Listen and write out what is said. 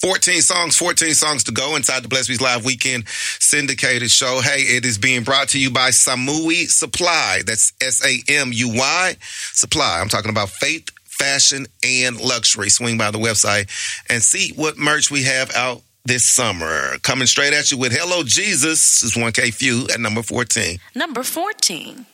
14 songs to go inside the Blessed Beats Live Weekend syndicated show. Hey, it is being brought to you by Samui Supply. That's SAMUY Supply. I'm talking about faith, fashion, and luxury. Swing by the website and see what merch we have out this summer. Coming straight at you with Hello Jesus is 1K Few at number 14. Number 14.